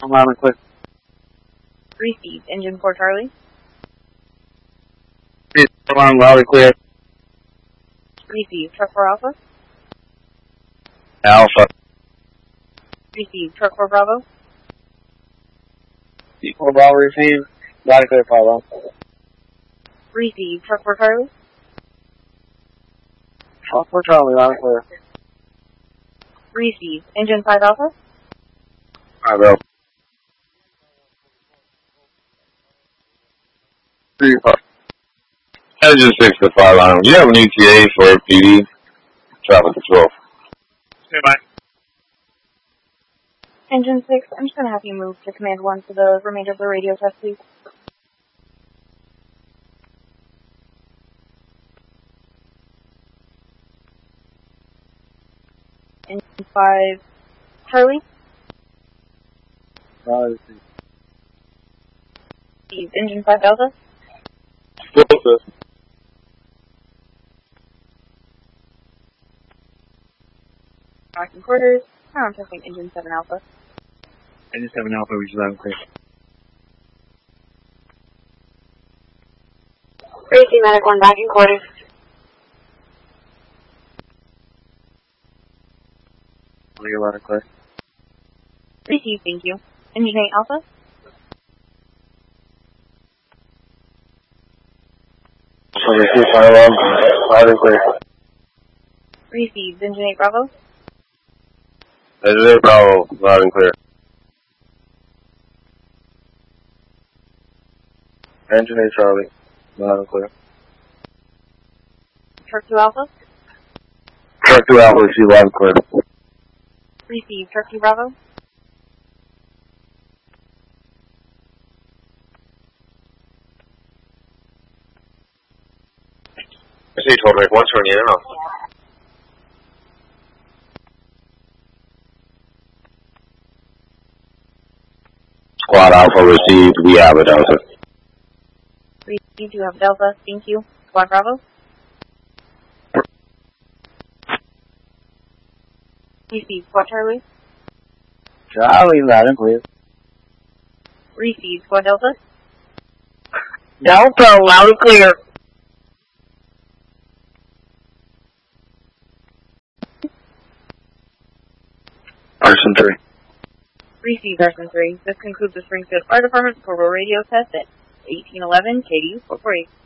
Loud and clear. Receive. Engine 4 Charlie. Alarm loud and clear. Receive. Truck 4 Alpha. Alpha. Receive. Truck 4 Bravo. C4 Bravo received. Loud and clear, Bravo. Receive. Truck 4 Charlie. Truck 4 Charlie, loud and clear. Receive. Engine 5 Alpha. Bravo. 3-5. Engine 6 to 5 line. Do you have an ETA for PD? Traffic control. Goodbye. Engine 6, I'm just going to have you move to Command 1 for the remainder of the radio test, please. Engine 5 Charlie. Engine 5 Delta. Delta. Back in quarters. Now I'm testing Engine 7 Alpha. Engine 7 Alpha, which is loud and clear. Receive Medic 1 back in quarters. Loud and clear. Receive, thank you. Engine 8 Alpha. Receive fire alarm, loud and clear. Receive. Engine 8 Bravo. Engine 8 Bravo, loud and clear. Engine 8 Charlie, loud and clear. Truck 2 Alpha. Truck 2 Alpha, receive loud and clear. Receive. Truck 2 Bravo. I see 12 make 1 turn in and off. Squad Alpha received, we have a Delta. Receive, you have Delta, thank you. Squad Bravo. Receive. Squad Charlie. Charlie, loud and clear. Receive. Squad Delta. Delta, loud and clear. Arson 3. Receive. Arson 3. This concludes the Springfield Fire Department Portable Radio Test at 1811 KDU 448.